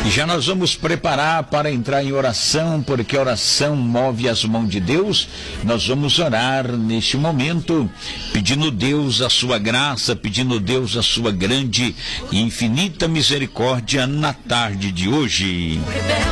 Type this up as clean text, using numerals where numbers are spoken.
E já nós vamos preparar para entrar em oração, porque a oração move as mãos de Deus. Nós vamos orar neste momento, pedindo a Deus a sua graça, pedindo a Deus a sua grande e infinita misericórdia na tarde de hoje.